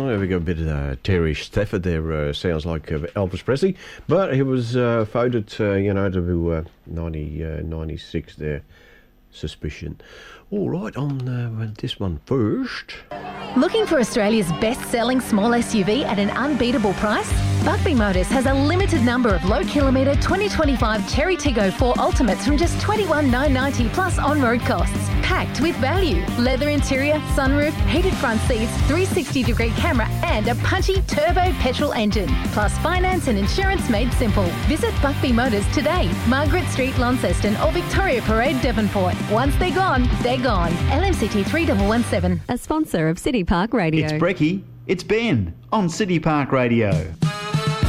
Oh, we got a bit of Terry Stafford there. Sounds like Elvis Presley, but he was voted, to 96 there. Suspicion. All right, on this one first. Looking for Australia's best-selling small SUV at an unbeatable price? Buckby Motors has a limited number of low-kilometre 2025 Cherry Tiggo 4 Ultimates from just $21,990 plus on-road costs. Packed with value. Leather interior, sunroof, heated front seats, 360-degree camera and a punchy turbo petrol engine. Plus finance and insurance made simple. Visit Buckby Motors today. Margaret Street, Launceston or Victoria Parade, Devonport. Once they're gone, they're gone. LMCT 3117. A sponsor of City Park Radio. It's Brecky. It's Ben on City Park Radio.